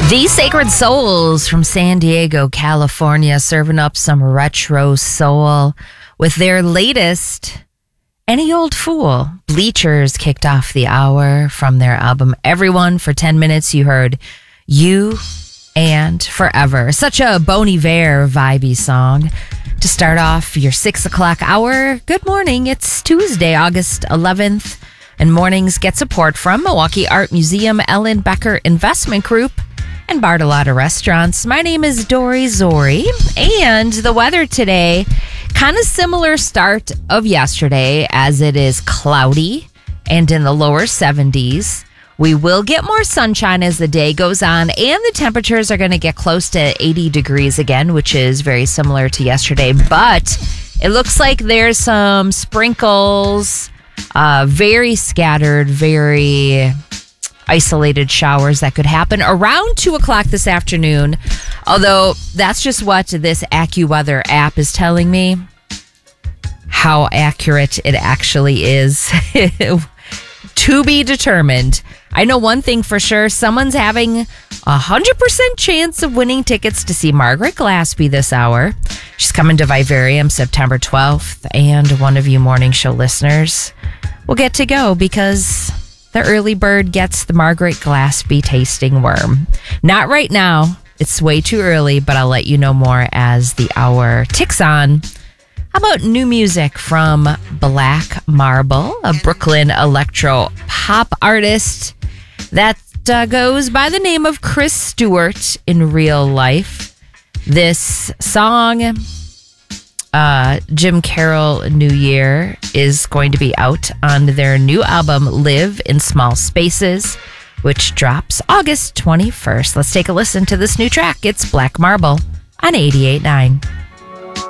The Sacred Souls from San Diego, California, serving up some retro soul with their latest, Any Old Fool. Bleachers kicked off the hour from their album Everyone. For 10 minutes, you heard You and Forever. Such a Bon Iver vibey song to start off your 6 o'clock hour. Good morning. It's Tuesday, August 11th, and mornings get support from Milwaukee Art Museum, Ellen Becker Investment Group, and Bartolotta Restaurants. My name is Dory Zori, and the weather today, kind of similar start of yesterday, as it is cloudy and in the lower 70s. We will get more sunshine as the day goes on, and the temperatures are going to get close to 80 degrees again, which is very similar to yesterday. But it looks like there's some sprinkles, very scattered, very isolated showers that could happen around 2 o'clock this afternoon. Although that's just what this AccuWeather app is telling me. How accurate it actually is to be determined. I know one thing for sure. Someone's having 100% chance of winning tickets to see Margaret Glaspie this hour. She's coming to Vivarium September 12th. And one of you morning show listeners will get to go because the early bird gets the Margaret Glaspie tasting worm. Not right now. It's way too early, but I'll let you know more as the hour ticks on. How about new music from Black Marble, a Brooklyn electro pop artist that goes by the name of Chris Stewart in real life. This song, Jim Carroll New Year, is going to be out on their new album Live in Small Spaces, which drops August 21st. Let's take a listen to this new track. It's Black Marble on 88.9.